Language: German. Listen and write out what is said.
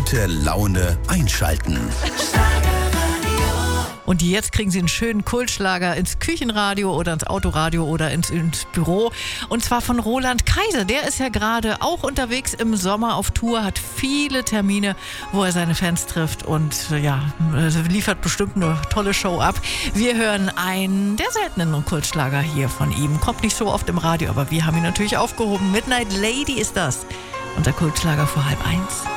gute Laune einschalten. Und jetzt kriegen Sie einen schönen Kultschlager ins Küchenradio oder ins Autoradio oder ins Büro. Und zwar von Roland Kaiser. Der ist ja gerade auch unterwegs im Sommer auf Tour, hat viele Termine, wo er seine Fans trifft und liefert bestimmt eine tolle Show ab. Wir hören einen der seltenen Kultschlager hier von ihm. Kommt nicht so oft im Radio, aber wir haben ihn natürlich aufgehoben. Midnight Lady ist das. Unser Kultschlager vor 12:30.